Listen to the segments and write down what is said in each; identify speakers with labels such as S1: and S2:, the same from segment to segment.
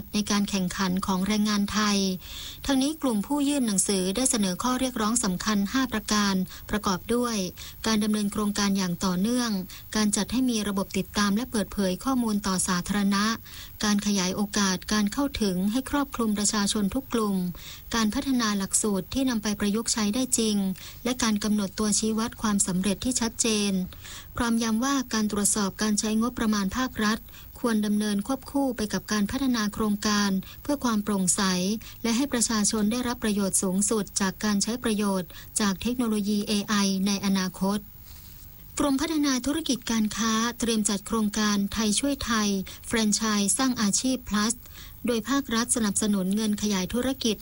S1: ดในการแข่งขันของแรงงานไทยทั้งนี้กลุ่มผู้ยื่นหนังสือได้เสนอข้อเรียกร้องสำคัญ5ประการประกอบด้วยการดำเนินโครงการอย่างต่อเนื่องการจัดให้มีระบบติดตามและเปิดเผยข้อมูลต่อสาธารณะการขยายโอกาสการเข้าถึงให้ครอบคลุมประชาชนทุกกลุ่มการพัฒนาหลักสูตรที่นำไปประยุกต์ใช้ได้จริงและการกำหนดตัวชี้วัดความสำเร็จที่ชัดเจนพร้อมย้ำว่าการตรวจสอบการใช้งบประมาณภาครัฐควรดำเนินควบคู่ไปกับการพัฒนาโครงการเพื่อความโปร่งใสและให้ประชาชนได้รับประโยชน์สูงสุดจากการใช้ประโยชน์จากเทคโนโลยี AI ในอนาคตกรมพัฒนาธุรกิจการค้าเตรียมจัดโครงการไทยช่วยไทยแฟรนไชส์สร้างอาชีพ plus โดยภาครัฐสนับสนุนเงินขยายธุรกิจ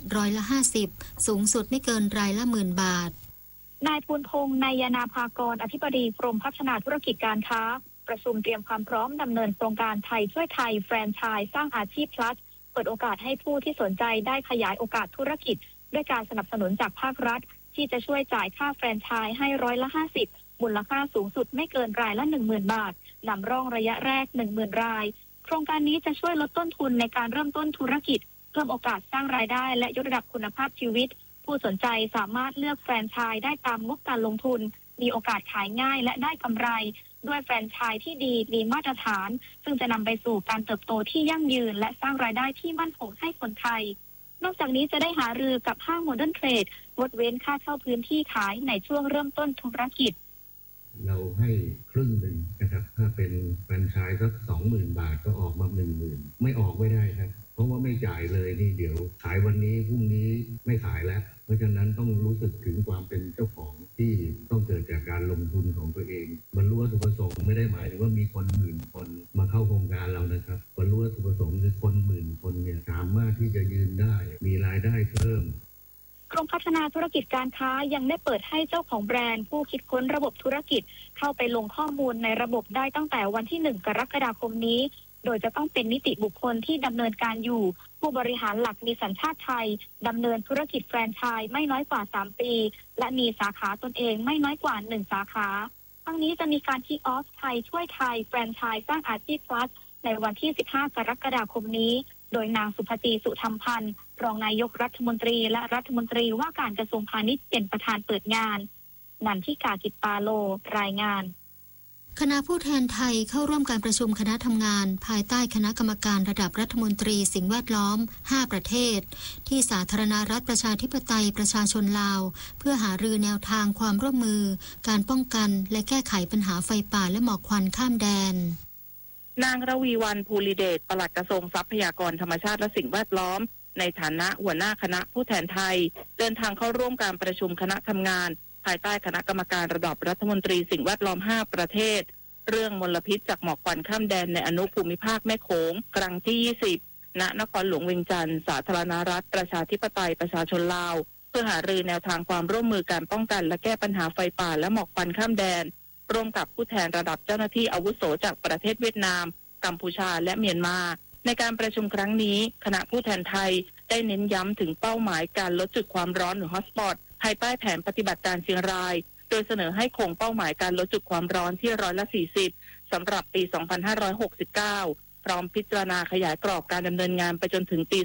S1: 50%สูงสุดไม่เกินรายละ10,000 บาท
S2: นายภูลพงษ์นายนาภากรอธิบดีกรมพัฒนาธุรกิจการค้าประชุมเตรียมความพร้อมดำเนินโครงการไทยช่วยไทยแฟรนไชส์สร้างอาชีพ plus เปิดโอกาสให้ผู้ที่สนใจได้ขยายโอกาสธุรกิจด้วยการสนับสนุนจากภาครัฐที่จะช่วยจ่ายค่าแฟรนไชส์ให้50%มูลค่าสูงสุดไม่เกินรายละ 10,000 บาทนำร่องระยะแรก 10,000 รายโครงการนี้จะช่วยลดต้นทุนในการเริ่มต้นธุรกิจเพิ่มโอกาสสร้างรายได้และยกระดับคุณภาพชีวิตผู้สนใจสามารถเลือกแฟรนไชส์ได้ตามงบการลงทุนมีโอกาสขายง่ายและได้กำไรด้วยแฟรนไชส์ที่ดีมีมาตรฐานซึ่งจะนำไปสู่การเติบโตที่ยั่งยืนและสร้างรายได้ที่มั่นคงให้คนไทยนอกจากนี้จะได้หารือกับห้างโมเดิร์นเทรดงดเว้นค่าเช่าพื้นที่ขายในช่วงเริ่มต้นธุรกิจ
S3: เราให้ครึ่งหนึ่งนะครับถ้าเป็นแฟรนไชส์สัก 20,000 บาทก็ออกมา 10,000 ไม่ออกไม่ได้ครับเพราะว่าไม่จ่ายเลยนี่เดี๋ยวขายวันนี้พรุ่งนี้ไม่ขายแล้วเพราะฉะนั้นต้องรู้สึกถึงความเป็นเจ้าของที่ต้องเกิดจากการลงทุนของตัวเองบรรลุวัตถุประสงค์ไม่ได้หมายถึงว่ามีคนหมื่นคนมาเข้าโครงการเรานะครับบรรลุวัตถุประสงค์คือคนหมื่นคนเนี่ยสามารถที่จะยืนได้มีรายได้เพิ่ม
S2: กรมพัฒนาธุรกิจการค้ายังได้เปิดให้เจ้าของแบรนด์ผู้คิดค้นระบบธุรกิจเข้าไปลงข้อมูลในระบบได้ตั้งแต่วันที่1 กรกฎาคมนี้โดยจะต้องเป็นนิติบุคคลที่ดำเนินการอยู่ผู้บริหารหลักมีสัญชาติไทยดำเนินธุรกิจแฟรนไชส์ไม่น้อยกว่า3 ปีและมีสาขาตนเองไม่น้อยกว่า1 สาขาทั้งนี้จะมีการคิกออฟไทยช่วยไทยแฟรนไชส์สร้างอาชีพ plus ในวันที่15 กรกฎาคมนี้โดยนางสุภจีสุธรรมพันธ์รองนายกรัฐมนตรีและรัฐมนตรีว่าการกระทรวงพาณิชย์เป็นประธานเปิดงานนันทิกากิจปาโลรายงาน
S1: คณะผู้แทนไทยเข้าร่วมการประชุมคณะทำงานภายใต้คณะกรรมการระดับรัฐมนตรีสิ่งแวดล้อม5ประเทศที่สาธารณรัฐประชาธิปไตยประชาชนลาวเพื่อหารือแนวทางความร่วมมือการป้องกันและแก้ไขปัญหาไฟป่าและหมอกควันข้ามแดน
S4: นางระวีวรรณ ภูริเดชปลัดกระทรวงทรัพยากรธรรมชาติและสิ่งแวดล้อมในฐานะหัวหน้าคณะผู้แทนไทยเดินทางเข้าร่วมการประชุมคณะทำงานภายใต้คณะกรรมการระดับรัฐมนตรีสิ่งแวดล้อม5ประเทศเรื่องมลพิษจากหมอกควันข้ามแดนในอนุภูมิภาคแม่โขงครั้งที่20ณนครหลวงเวียงจันทร์สาธารณรัฐประชาธิปไตยประชาชนลาวเพื่อหารือแนวทางความร่วมมือการป้องกันและแก้ปัญหาไฟป่าและหมอกควันข้ามแดนร่วมกับผู้แทนระดับเจ้าหน้าที่อาวุโสจากประเทศเวียดนามกัมพูชาและเมียนมาในการประชุมครั้งนี้คณะผู้แทนไทยได้เน้นย้ำถึงเป้าหมายการลดจุดความร้อนหรือฮอตสปอตภายใต้แผนปฏิบัติการเชียงรายโดยเสนอให้คงเป้าหมายการลดจุดความร้อนที่40%สำหรับปี 2569 พร้อมพิจารณาขยายกรอบการดำเนินงานไปจนถึงปี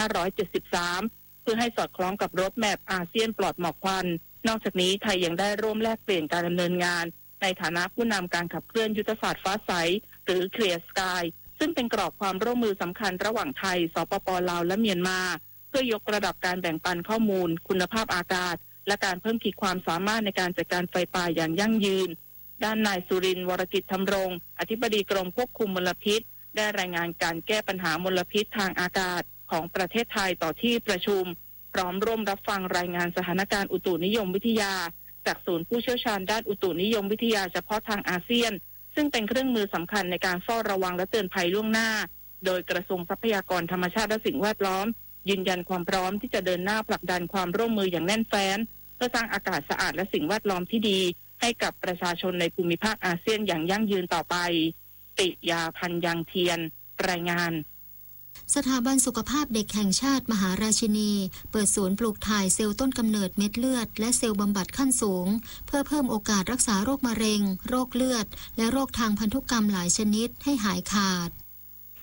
S4: 2573 เพื่อให้สอดคล้องกับโรดแมพอาเซียนปลอดหมอกควันนอกจากนี้ไทยยังได้ร่วมแลกเปลี่ยนการดำเนินงานในฐานะผู้นำการขับเคลื่อนยุทธศาสตร์ฟ้าใสหรือ Clear Sky ซึ่งเป็นกรอบความร่วมมือสำคัญระหว่างไทยสปป.ลาวและเมียนมาเพื่อยกระดับการแบ่งปันข้อมูลคุณภาพอากาศและการเพิ่มขีดความสามารถในการจัดการไฟป่าอย่างยั่งยืนด้านนายสุรินทร์วรกิจธรรมรงค์อธิบดีกรมควบคุมมลพิษได้รายงานการแก้ปัญหามลพิษทางอากาศของประเทศไทยต่อที่ประชุมพร้อมร่วมรับฟังรายงานสถานการณ์อุตุนิยมวิทยาจากศูนย์ผู้เชี่ยวชาญด้านอุตุนิยมวิทยาเฉพาะทางอาเซียนซึ่งเป็นเครื่องมือสำคัญในการเฝ้าระวังและเตือนภัยล่วงหน้าโดยกระทรวงทรัพยากรธรรมชาติและสิ่งแวดล้อมยืนยันความพร้อมที่จะเดินหน้าผลักดันความร่วมมืออย่างแน่นแฟ้นเพื่อสร้างอากาศสะอาดและสิ่งแวดล้อมที่ดีให้กับประชาชนในภูมิภาคอาเซียนอย่างยั่งยืนต่อไปติยาพันยังเทียนรายงาน
S1: สถาบันสุขภาพเด็กแห่งชาติมหาราชินีเปิดศูนย์ปลูกถ่ายเซลล์ต้นกำเนิดเม็ดเลือดและเซลล์บำบัดขั้นสูงเพื่อเพิ่มโอกาสรักษาโรคมะเร็งโรคเลือดและโรคทางพันธุกรรมหลายชนิดให้หายขาด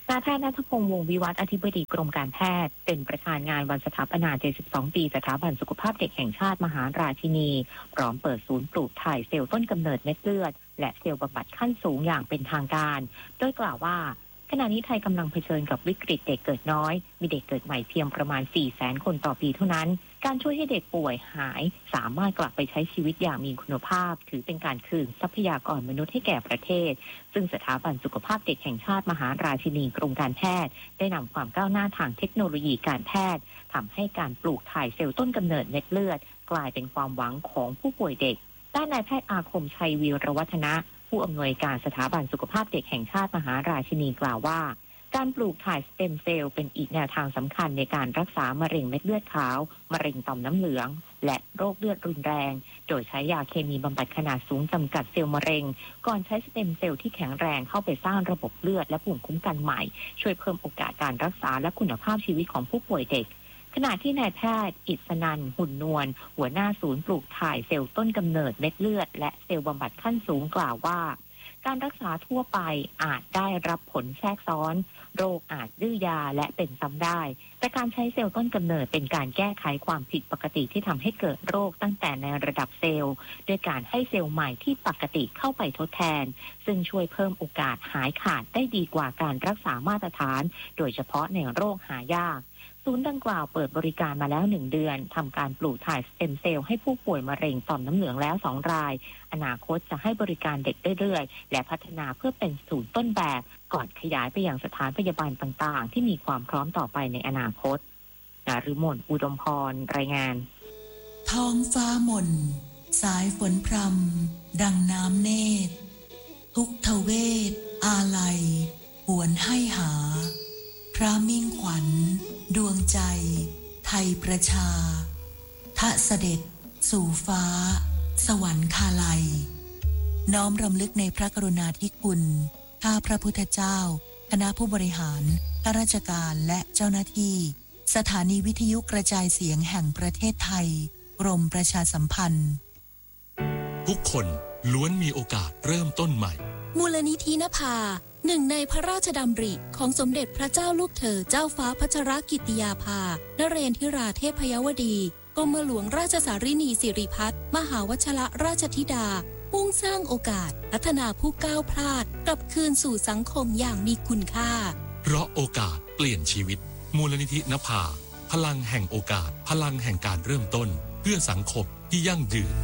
S5: นายแพทย์ณัฐพงษ์ วงศ์วิวัฒน์อธิบดีกรมการแพทย์เป็นประธานงานวันสถาปนา 72 ปีสถาบันสุขภาพเด็กแห่งชาติมหาราชินีพร้อมเปิดศูนย์ปลูกถ่ายเซลล์ต้นกำเนิดเม็ดเลือดและเซลล์บำบัดขั้นสูงอย่างเป็นทางการโดยกล่าวว่าขณะนี้ไทยกำลังเผชิญกับวิกฤตเด็กเกิดน้อยมีเด็กเกิดใหม่เพียงประมาณ 400,000 คนต่อปีเท่านั้นการช่วยให้เด็กป่วยหายสามารถกลับไปใช้ชีวิตอย่างมีคุณภาพถือเป็นการคืนทรัพยากรมนุษย์ให้แก่ประเทศซึ่งสถาบันสุขภาพเด็กแห่งชาติมหาราชินีกรมการแพทย์ได้นำความก้าวหน้าทางเทคโนโลยีการแพทย์ทำให้การปลูกถ่ายเซลล์ต้นกำเนิดเม็ดเลือดกลายเป็นความหวังของผู้ป่วยเด็กด้านนายแพทย์อาคมชัยวีรวัฒนะผู้อำนวยการสถาบันสุขภาพเด็กแห่งชาติมหาราชินีกล่าวว่าการปลูกถ่ายสเต็มเซลล์เป็นอีกแนวทางสำคัญในการรักษามะเร็งเม็ดเลือดขาวมะเร็งต่อมน้ำเหลืองและโรคเลือดรุนแรงโดยใช้ยาเคมีบำบัดขนาดสูงจำกัดเซลล์มะเร็งก่อนใช้สเต็มเซลล์ที่แข็งแรงเข้าไปสร้างระบบเลือดและภูมิคุ้มกันใหม่ช่วยเพิ่มโอกาสการรักษาและคุณภาพชีวิตของผู้ป่วยเด็กขณะที่นายแพทย์อิสนันท์ หุ่นนวลหัวหน้าศูนย์ปลูกถ่ายเซลล์ต้นกำเนิดเม็ดเลือดและเซลล์บำบัดขั้นสูงกล่าวว่าการรักษาทั่วไปอาจได้รับผลแทรกซ้อนโรคอาจดื้อยาและเป็นซ้ำได้แต่การใช้เซลล์ต้นกำเนิดเป็นการแก้ไขความผิดปกติที่ทำให้เกิดโรคตั้งแต่ในระดับเซลล์ด้วยการให้เซลล์ใหม่ที่ปกติเข้าไปทดแทนซึ่งช่วยเพิ่มโอกาสหายขาดได้ดีกว่าการรักษามาตรฐานโดยเฉพาะในโรคหายากศูนย์ดังกล่าวเปิดบริการมาแล้ว1 เดือนทำการปลูกถ่ายสเต็มเซลล์ให้ผู้ป่วยมะเร็งต่อมน้ำเหลืองแล้ว2 รายอนาคตจะให้บริการเด็กเรื่อยๆและพัฒนาเพื่อเป็นศูนย์ต้นแบบก่อนขยายไปยังสถานพยาบาลต่างๆที่มีความพร้อมต่อไปในอนาคตนฤมล อุดมพรรายงาน
S6: ท้องฟ้าหม่นสายฝนพรำดังน้ำเนตรทุกทเวทอาลัยหวนให้หาพระมิ่งขวัญดวงใจไทยประชาทะเสด็จสู่ฟ้าสวรรคาลัยน้อมรำลึกในพระกรุณาธิคุณข้าพระพุทธเจ้าคณะผู้บริหารข้าราชการและเจ้าหน้าที่สถานีวิทยุกระจายเสียงแห่งประเทศไทยกรมประชาสัมพันธ์
S7: ทุกคนล้วนมีโอกาสเริ่มต้นใหม่
S8: มูลนิธินภาหนึ่งในพระราชดำริของสมเด็จพระเจ้าลูกเธอเจ้าฟ้าพัชรกิติยาภานเรนทิราเทพยวดีกรมหลวงราชสารินีสิริพัฒน์มหาวชรราชธิดามุ่งสร้างโอกาสพัฒนาผู้ก้าวพลาดกลับคืนสู่สังคมอย่างมีคุณค่า
S7: เพราะโอกาสเปลี่ยนชีวิตมูลนิธินภาพลังแห่งโอกาสพลังแห่งการเริ่มต้นเพื่อสังคมที่ยั่งยืน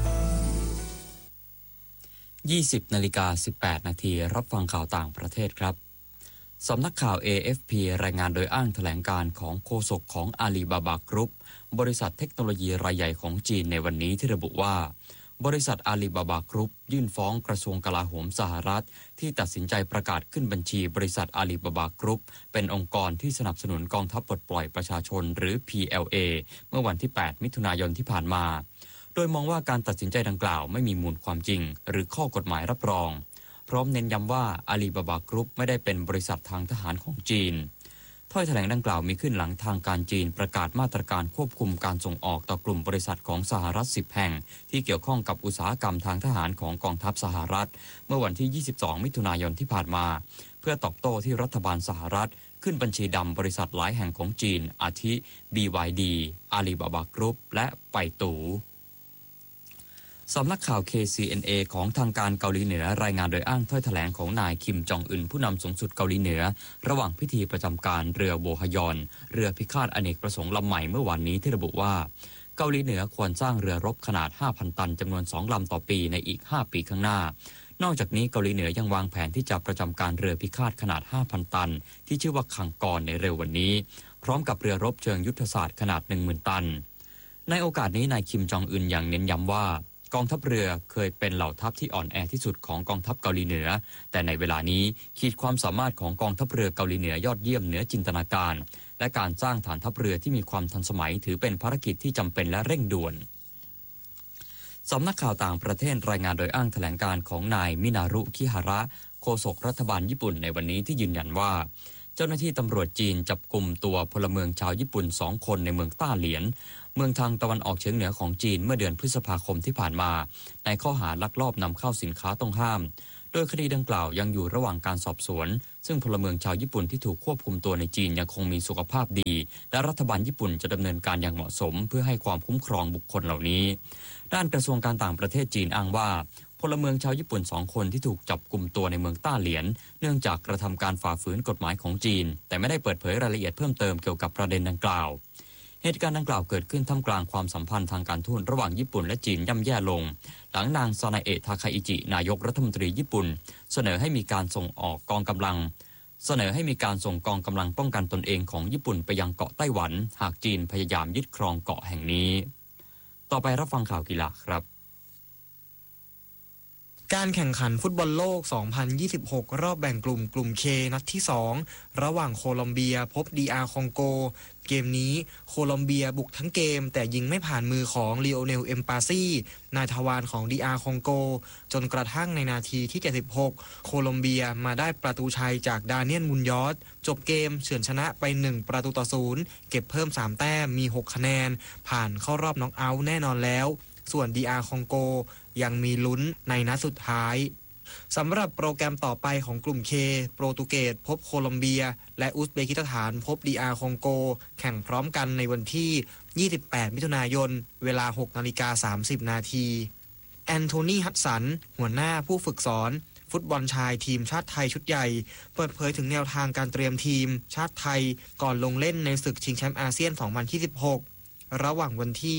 S9: 20:18 นาทีรับฟังข่าวต่างประเทศครับสำนักข่าว AFP รายงานโดยอ้างแถลงการของโฆษกของอาลีบาบากรุ๊ปบริษัทเทคโนโลยีรายใหญ่ของจีนในวันนี้ที่ระบุว่าบริษัทอาลีบาบากรุ๊ปยื่นฟ้องกระทรวงกลาโหมสหรัฐที่ตัดสินใจประกาศขึ้นบัญชีบริษัทอาลีบาบากรุ๊ปเป็นองค์กรที่สนับสนุนกองทัพปลดปล่อยประชาชนหรือ PLA เมื่อวันที่ 8 มิถุนายนที่ผ่านมาโดยมองว่าการตัดสินใจดังกล่าวไม่มีมูลความจริงหรือข้อกฎหมายรับรองพร้อมเน้นย้ำว่าอาลีบาบากรุ๊ปไม่ได้เป็นบริษัททางทหารของจีนถ้อยแถลงดังกล่าวมีขึ้นหลังทางการจีนประกาศมาตรการควบคุมการส่งออกต่อกลุ่มบริษัทของสหรัฐ10 แห่งที่เกี่ยวข้องกับอุตสาหกรรมทางทหารของกองทัพสหรัฐเมื่อวันที่ 22 มิถุนายนที่ผ่านมาเพื่อตอบโต้ที่รัฐบาลสหรัฐขึ้นบัญชีดำบริษัทหลายแห่งของจีนอาทิ BYD อาลีบาบากรุ๊ปและไปตู่สำนักข่าว KCNA ของทางการเกาหลีเหนือรายงานโดยอ้างถ้อยแถลงของนายคิมจองอึนผู้นำสูงสุดเกาหลีเหนือระหว่างพิธีประจำการเรือโบฮยอนเรือพิฆาตอเนกประสงค์ลำใหม่เมื่อวานนี้ที่ระบุว่าเกาหลีเหนือควรสร้างเรือรบขนาด 5,000 ตันจำนวน2 ลำต่อปีในอีก5 ปีข้างหน้านอกจากนี้เกาหลีเหนือยังวางแผนที่จะประจำการเรือพิฆาตขนาด 5,000 ตันที่ชื่อว่าคังกรในเร็ววันนี้พร้อมกับเรือรบเชิงยุทธศาสตร์ขนาด 10,000 ตันในโอกาสนี้นายคิมจองอึนยังเน้นย้ำว่ากองทัพเรือเคยเป็นเหล่าทัพที่อ่อนแอที่สุดของกองทัพเกาหลีเหนือแต่ในเวลานี้ขีดความสามารถของกองทัพเรือเกาหลีเหนือยอดเยี่ยมเหนือจินตนาการและการสร้างฐานทัพเรือที่มีความทันสมัยถือเป็นภารกิจที่จำเป็นและเร่งด่วนสำนักข่าวต่างประเทศรายงานโดยอ้างแถลงการของนายมินารุคิฮาระโฆษกรัฐบาลญี่ปุ่นในวันนี้ที่ยืนยันว่าเจ้าหน้าที่ตำรวจจีนจับกุมตัวพลเมืองชาวญี่ปุ่น2 คนในเมืองต้าเหลียนเมืองทางตะวันออกเฉียงเหนือของจีนเมื่อเดือนพฤษภาคมที่ผ่านมาในข้อหาลักลอบนำเข้าสินค้าต้องห้ามโดยคดีดังกล่าวยังอยู่ระหว่างการสอบสวนซึ่งพลเมืองชาวญี่ปุ่นที่ถูกควบคุมตัวในจีนยังคงมีสุขภาพดีและรัฐบาลญี่ปุ่นจะดำเนินการอย่างเหมาะสมเพื่อให้ความคุ้มครองบุคคลเหล่านี้ด้านกระทรวงการต่างประเทศจีนอ้างว่าพลเมืองชาวญี่ปุ่น2 คนที่ถูกจับกุมตัวในเมืองต้าเหลียนเนื่องจากกระทำการฝ่าฝืนกฎหมายของจีนแต่ไม่ได้เปิดเผยรายละเอียดเพิ่มเติมเกี่ยวกับประเด็นดังกล่าวเหตุการณ์ดังกล่าวเกิดขึ้นท่ามกลางความสัมพันธ์ทางการทูตระหว่างญี่ปุ่นและจีนย่ำแย่ลงหลังนางซานาเอะทาคาอิจินายกรัฐมนตรีญี่ปุ่นเสนอให้มีการส่งกองกำลังป้องกันตนเองของญี่ปุ่นไปยังเกาะไต้หวันหากจีนพยายามยึดครองเกาะแห่งนี้ต่อไปรับฟังข่าวกีฬาครับ
S10: การแข่งขันฟุตบอลโลก 2026 รอบแบ่งกลุ่ม K นัดที่ 2 ระหว่างโคลอมเบียพบ DR คองโกเกมนี้โคลอมเบียบุกทั้งเกมแต่ยิงไม่ผ่านมือของลีโอเนล เอ็มปาซี่นายทวารของ DR คองโกจนกระทั่งในนาทีที่ 76 โคลอมเบียมาได้ประตูชัยจากดาเนียล มุนยอสจบเกมเฉือนชนะไป1-0เก็บเพิ่ม3 แต้มมี6 คะแนนผ่านเข้ารอบน็อกเอาท์แน่นอนแล้วส่วน DR คองโกยังมีลุ้นในนัดสุดท้ายสำหรับโปรแกรมต่อไปของกลุ่ม K โปรตุเกสพบโคลอมเบียและอุซเบกิสถานพบ DR คองโกแข่งพร้อมกันในวันที่ 28 มิถุนายนเวลา 6:30 นาทีแอนโทนี ฮัดสันหัวหน้าผู้ฝึกสอนฟุตบอลชายทีมชาติไทยชุดใหญ่เปิดเผยถึงแนวทางการเตรียมทีมชาติไทยก่อนลงเล่นในศึกชิงแชมป์อาเซียน 2026 ระหว่างวันที่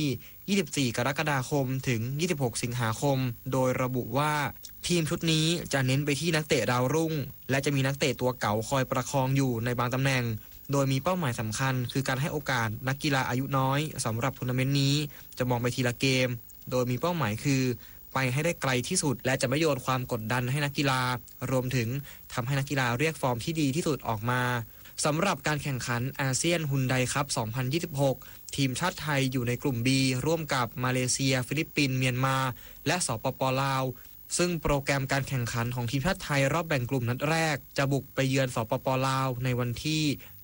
S10: 24 กรกฎาคมถึง 26 สิงหาคมโดยระบุว่าทีมชุดนี้จะเน้นไปที่นักเตะดาวรุ่งและจะมีนักเตะตัวเก่าคอยประคองอยู่ในบางตำแหน่งโดยมีเป้าหมายสำคัญคือการให้โอกาสนักกีฬาอายุน้อยสำหรับทัวร์นาเมนต์นี้จะมองไปทีละเกมโดยมีเป้าหมายคือไปให้ได้ไกลที่สุดและจะไม่โยนความกดดันให้นักกีฬารวมถึงทำให้นักกีฬาเรียกฟอร์มที่ดีที่สุดออกมาสำหรับการแข่งขันอาเซียนฮุนไดคัพ 2026 ทีมชาติไทยอยู่ในกลุ่ม B ร่วมกับมาเลเซียฟิลิปปินส์เมียนมาและสปป.ลาวซึ่งโปรแกรมการแข่งขันของทีมชาติไทยรอบแบ่งกลุ่มนัดแรกจะบุกไปเยือนสปป.ลาวในวันที่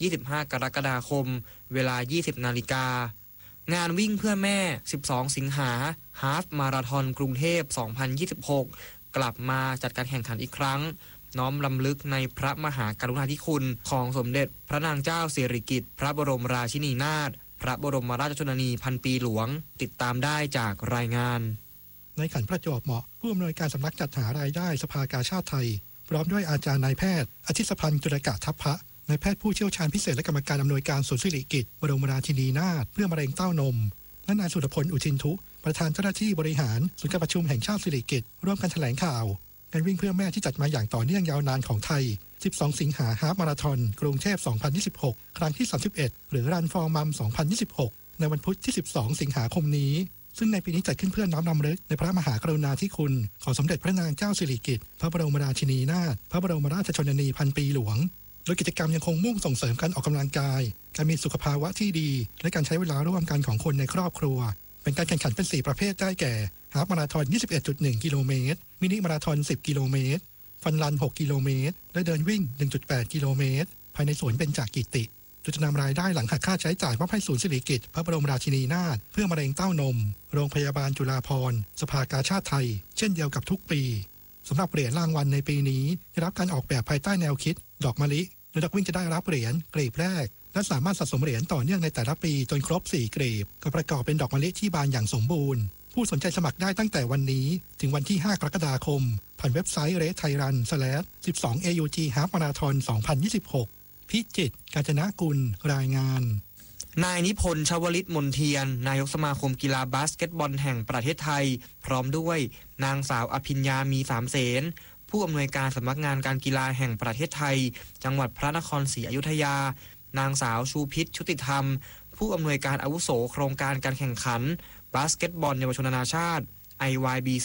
S10: 25 กรกฎาคมเวลา 20 นาฬิกางานวิ่งเพื่อแม่ 12 สิงหาฮาล์ฟมาราธอนกรุงเทพ 2026 กลับมาจัดการแข่งขันอีกครั้งน้อมรำลึกในพระมหากรุณาธิคุณของสมเด็จพระนางเจ้าสิริกิติ์พระบรมราชินีนาถพระบรมราชชนนีพันปีหลวงติดตามได้จากรายงาน
S11: ในขันประจวบเหมาะผู้อำนวยการสำนักจัดหารายได้สภากาชาดไทยพร้อมด้วยอาจารย์นายแพทย์อาทิตย์พันธ์จุลกะทัพพะนายแพทย์ผู้เชี่ยวชาญพิเศษและกรรมการอำนวยการศูนย์สิริกิติ์บรมราชินีนาถเพื่อมะเร็งเต้านมและนายสุรพลอุทินทุประธานเจ้าหน้าที่บริหารศูนย์การประชุมแห่งชาติสิริกิติ์ร่วมกันแถลงข่าวการวิ่งเพื่อแม่ที่จัดมาอย่างต่อเนื่องยาวนานของไทย 12 สิงหาฮาล์ฟมาราธอนกรุงเทพ 2026 ครั้งที่ 31 หรือ Run for Mom 2026 ในวันพุธที่ 12 สิงหาคมนี้ซึ่งในปีนี้จัดขึ้นเพื่อน้อมรำลึกในพระมหากรุณาธิคุณของสมเด็จพระนางเจ้าสิริกิติ์พระบรมราชินีนาถพระบรมราชชนนีพันปีหลวงโดยกิจกรรมยังคงมุ่งส่งเสริมการออกกำลังกายการมีสุขภาวะที่ดีและการใช้เวลาร่วมกันของคนในครอบครัวเป็นการแข่งขันเป็น4ประเภทได้แก่ฮาล์ฟมาราธอน 21.1 กิโลเมตรมินิมาราธอน 10 กิโลเมตรฟันรัน 6 กิโลเมตรและเดินวิ่ง 1.8 กิโลเมตรภายในสวนเบญจกิติโดยจะนำรายได้หลังหักค่าใช้จ่ายมอบให้ศูนย์สิริกิติ์พระบรมราชินีนาถเพื่อมะเร็งเต้านมโรงพยาบาลจุฬาภรณ์สภากาชาดไทยเช่นเดียวกับทุกปีสำหรับเหรียญรางวัลในปีนี้ได้รับการออกแบบภายใต้แนวคิดดอกมะลิโดยนักวิ่งจะได้รับเหรียญเกรดแรกและสามารถสะสมเหรียญต่อเนื่องในแต่ละปีจนครบ4เกรดก็ประกอบเป็นดอกมะลิที่บานอย่างสมบูรณ์ผู้สนใจสมัครได้ตั้งแต่วันนี้ถึงวันที่ 5 กรกฎาคมผ่านเว็บไซต์ race-thailand12aug half marathon 2026 พิจิตร กาญจนกุลรายงาน
S10: นายนิพนธ์ ชวลิตมนเทียนนายกสมาคมกีฬาบาสเกตบอลแห่งประเทศไทยพร้อมด้วยนางสาวอภิญญามีสามเสนผู้อำนวยการสำนักงานการกีฬาแห่งประเทศไทยจังหวัดพระนครศรีอยุธยานางสาวชูพิษชุติธรรมผู้อำนวยการอาวุโสโครงการการแข่งขันบาสเกตบอลเยาวชนนานาชาติ IYBC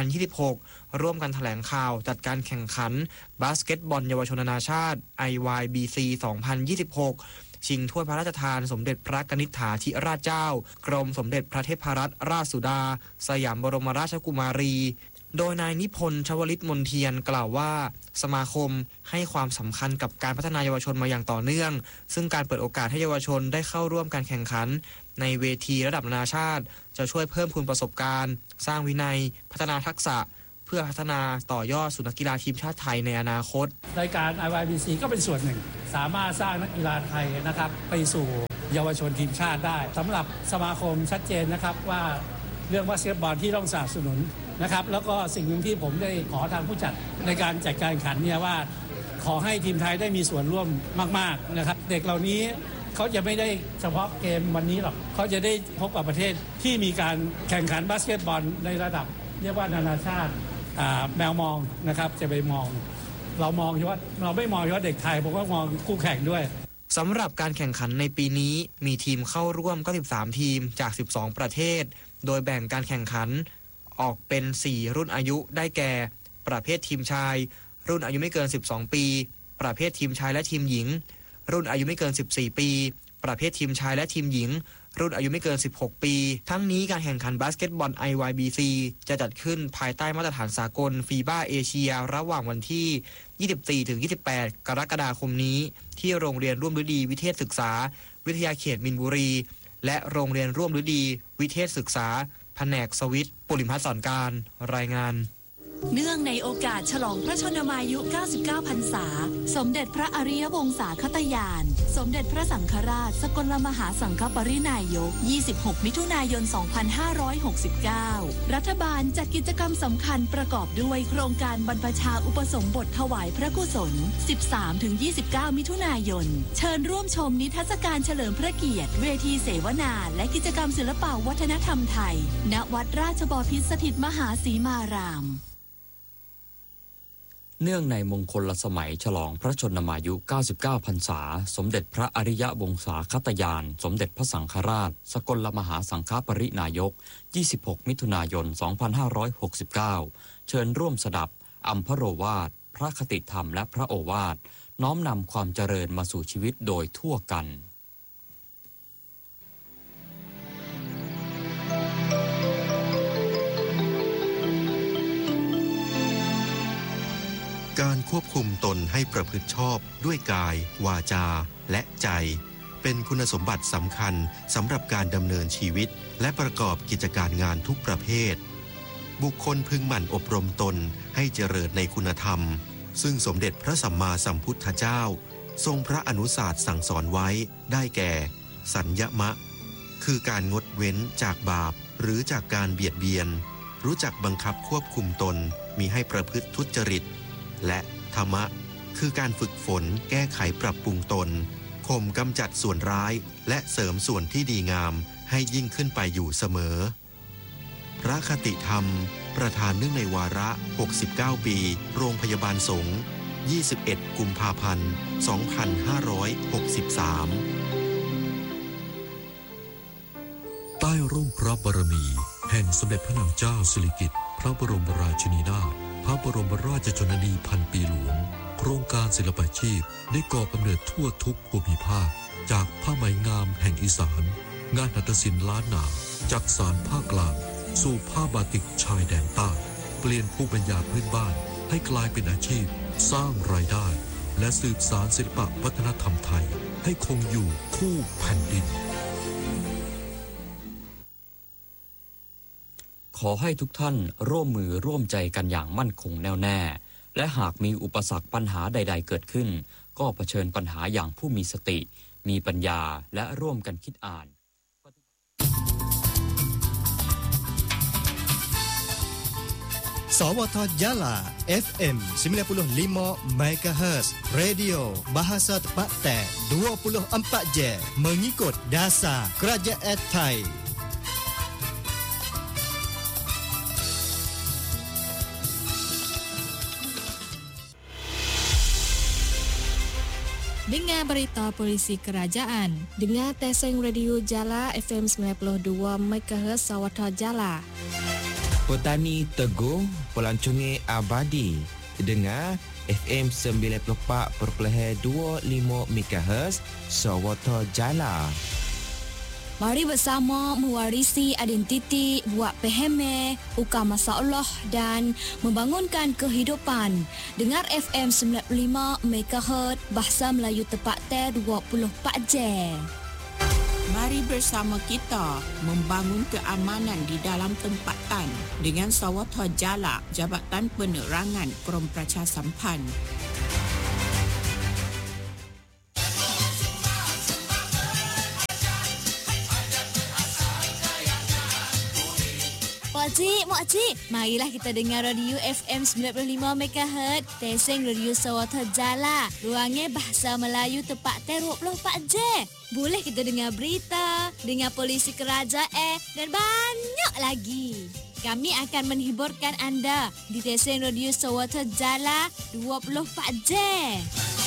S10: 2026 ร่วมกันแถลงข่าวจัดการแข่งขันบาสเกตบอลเยาวชนนานาชาติ IYBC 2026 ชิงถ้วยพระราชทานสมเด็จพระกนิษฐาธิราชเจ้ากรมสมเด็จพระเทพรัตนราชสุดาสยามบรมราชกุมารีโดยนายนิพนธ์ ชวลิตมนเทียนกล่าวว่าสมาคมให้ความสำคัญกับการพัฒนาเยาวชนมาอย่างต่อเนื่องซึ่งการเปิดโอกาสให้เยาวชนได้เข้าร่วมการแข่งขันในเวทีระดับนานาชาติจะช่วยเพิ่มพูนประสบการณ์สร้างวินัยพัฒนาทักษะเพื่อพัฒนาต่อยอดสู่นักกีฬาทีมชาติไทยในอนาคต
S12: รายการ IYBC ก็เป็นส่วนหนึ่งสามารถสร้างนักกีฬาไทยนะครับไปสู่เยาวชนทีมชาติได้สำหรับสมาคมชัดเจนนะครับว่าเรื่องบาสเกตบอลที่ต้องสนับสนุนนะครับแล้วก็สิ่งหนึ่งที่ผมได้ขอทางผู้จัดในการจัดการแข่งขันเนี่ยว่าขอให้ทีมไทยได้มีส่วนร่วมมากๆนะครับเด็กเหล่านี้เขาจะไม่ได้เฉพาะเกมวันนี้หรอกเขาจะได้พบกับประเทศที่มีการแข่งขันบาสเกตบอลในระดับเรียกว่านานาชาติแมวมองนะครับจะไปมองเรามองเฉพาะเราไม่มองเฉพาะเด็กไทยผมก็มองคู่แข่งด้วย
S10: สำหรับการแข่งขันในปีนี้มีทีมเข้าร่วม93ทีมจาก12ประเทศโดยแบ่งการแข่งขันออกเป็น4รุ่นอายุได้แก่ประเภททีมชายรุ่นอายุไม่เกิน12ปีประเภททีมชายและทีมหญิงรุ่นอายุไม่เกิน14ปีประเภททีมชายและทีมหญิงรุ่นอายุไม่เกิน16ปีทั้งนี้การแข่งขันบาสเกตบอล IYBC จะจัดขึ้นภายใต้มาตรฐานสากลฟีบ้าเอเชียระหว่างวันที่ 24-28 กรกฎาคมนี้ที่โรงเรียนร่วมฤดีวิเทศศึกษาวิทยาเขตมินบุรีและโรงเรียนร่วมฤดีวิเทศศึกษาแผนกสวิตปุริพัฒน์สอนการรายงาน
S8: เนื่องในโอกาสฉลองพระชนมายุ 99 พรรษาสมเด็จพระอริยวงศาคตญาณสมเด็จพระสังฆราชสกลมหาสังฆปรินายก 26 มิถุนายน 2569 รัฐบาลจัดกิจกรรมสำคัญประกอบด้วยโครงการบรรพชาอุปสมบทถวายพระกุศล 13-29 มิถุนายนเชิญร่วมชมนิทรรศการเฉลิมพระเกียรติเวทีเสวนาและกิจกรรมศิลปวัฒนธรรมไทยณวัดราชบพิตรสถิตมหาสีมาราม
S9: เนื่องในมงคลสมัยฉลองพระชนมายุ 99 พรรษาสมเด็จพระอริยวงศาคตญาณสมเด็จพระสังฆราชสกลมหาสังฆปรินายก 26 มิถุนายน 2569 เชิญร่วมสดับอัมพโรวาทพระคติธรรมและพระโอวาทน้อมนำความเจริญมาสู่ชีวิตโดยทั่วกัน
S13: การควบคุมตนให้ประพฤติชอบด้วยกายวาจาและใจเป็นคุณสมบัติสำคัญสำหรับการดำเนินชีวิตและประกอบกิจการงานทุกประเภทบุคคลพึงหมั่นอบรมตนให้เจริญในคุณธรรมซึ่งสมเด็จพระสัมมาสัมพุทธเจ้าทรงพระอนุศาสตร์สั่งสอนไว้ได้แก่สัญญมะคือการงดเว้นจากบาปหรือจากการเบียดเบียนรู้จักบังคับควบคุมตนมิให้ประพฤติทุจริตและธรรมะคือการฝึกฝนแก้ไขปรับปรุงตนข่มกำจัดส่วนร้ายและเสริมส่วนที่ดีงามให้ยิ่งขึ้นไปอยู่เสมอพระคติธรรมประธานเนื่องในวาระ69ปีโรงพยาบาลสงฆ์21 กุมภาพันธ์ 2563
S7: ใต้ร่มพระบารมีแห่งสมเด็จพระนางเจ้าสิริกิติ์พระบรมราชินีนาถพระบรมราชชนนีพันปีหลวงโครงการศิลปาชีพได้ก่อกำเนิดทั่วทุกภูมิภาคจากผ้าไหมงามแห่งอีสานงานหัตถศิลป์ล้านนาจากสารภาคกลางสู่ผ้าบาติกชายแดนใต้เปลี่ยนภูมิปัญญาพื้นบ้านให้กลายเป็นอาชีพสร้างรายได้และสืบสานศิลปวัฒนธรรมไทยให้คงอยู่คู่แผ่นดิน
S9: ขอให้ทุกท่านร่วมมือร่วมใจกันอย่างมั่นคงแน่วแน่และหากมีอุปสรรคปัญหาใดๆเกิดขึ้นก็เผชิญปัญหาอย่างผู้มีสติมีปัญญาและร่วมกันคิดอ่าน
S14: สวทJala FM 95 MHz Radio Bahasa Tempatan 24 jam mengikut dasar Kerajaan Thai
S15: Dengar berita polisi kerajaan. Dengar Teseng Radio Jala FM 92 MHz Sawatha Jala.
S16: Petani Teguh Pelancongan Abadi. Dengar FM 94.25 MHz Sawatha Jala.
S15: Mari bersama mewarisi identiti, buat peheme, ukar masalah dan membangunkan kehidupan. Dengar FM 95 MHz Bahasa Melayu Tempatan 24 jam.
S17: Mari bersama kita membangun keamanan di dalam tempatan dengan Sawatha Jala, Jabatan Penerangan Perampraca Sampan.
S15: Makcik, marilah kita dengar radio FM 95 MHz, Teseng Radio Sawatha Jala. Ruangnya bahasa Melayu tepat 24 jam. Boleh kita dengar berita, dengar polisi kerajaan dan banyak lagi. Kami akan menghiburkan anda di Teseng Radio Sawatha Jala 24 jam.